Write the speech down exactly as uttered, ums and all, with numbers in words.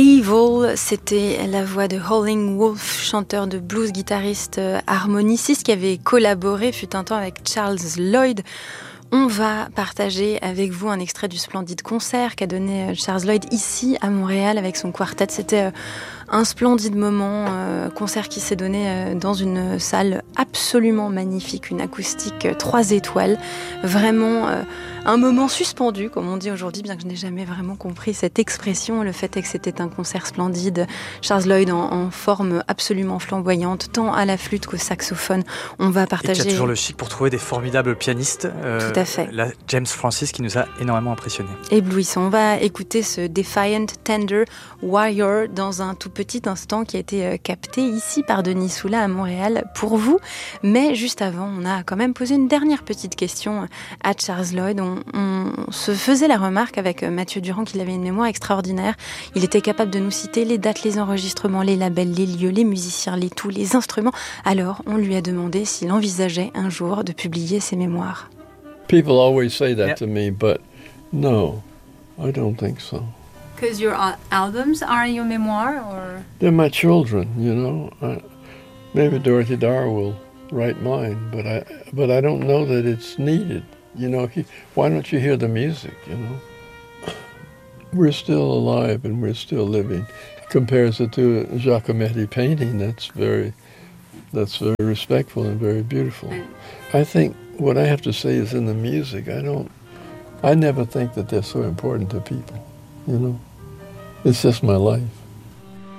Evil, c'était la voix de Howlin' Wolf, chanteur de blues, guitariste, euh, harmoniciste qui avait collaboré fut un temps avec Charles Lloyd. On va partager avec vous un extrait du splendide concert qu'a donné Charles Lloyd ici à Montréal avec son quartet. C'était euh, un splendide moment, euh, concert qui s'est donné euh, dans une salle absolument magnifique, une acoustique euh, trois étoiles, vraiment euh, un moment suspendu, comme on dit aujourd'hui, bien que je n'ai jamais vraiment compris cette expression. Le fait est que c'était un concert splendide. Charles Lloyd en, en forme absolument flamboyante, tant à la flûte qu'au saxophone. On va partager... Et qui a toujours le chic pour trouver des formidables pianistes. Euh, Tout à fait. Là, James Francis qui nous a énormément impressionnés. Éblouissant. On va écouter ce Defiant Tender Warrior dans un tout petit instant qui a été capté ici par Denis Soula à Montréal pour vous. Mais juste avant, on a quand même posé une dernière petite question à Charles Lloyd. On, on se faisait la remarque avec Mathieu Durand qu'il avait une mémoire extraordinaire. Il était capable de nous citer les dates, les enregistrements, les labels, les lieux, les musiciens, les tout, les instruments. Alors, on lui a demandé s'il envisageait un jour de publier ses mémoires. People always say that yeah. to me, but no, I don't think so. Because your uh, albums are your memoir, or they're my children, you know. I, maybe Dorothy Dar will write mine, but I, but I don't know that it's needed. You know, he, why don't you hear the music? You know, we're still alive and we're still living. Compares it to a Giacometti painting. That's very, that's very respectful and very beautiful. Mm. I think what I have to say is in the music. I don't. I never think that they're so important to people. You know, it's just my life.